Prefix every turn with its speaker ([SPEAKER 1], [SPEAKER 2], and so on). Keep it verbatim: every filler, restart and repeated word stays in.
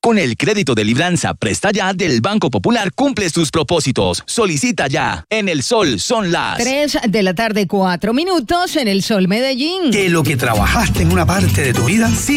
[SPEAKER 1] Con el crédito de Libranza Presta Ya del Banco Popular cumples tus propósitos. Solicita ya. En El Sol son las
[SPEAKER 2] tres de la tarde, cuatro minutos en El Sol Medellín.
[SPEAKER 3] Que lo que trabajaste en una parte de tu vida, sí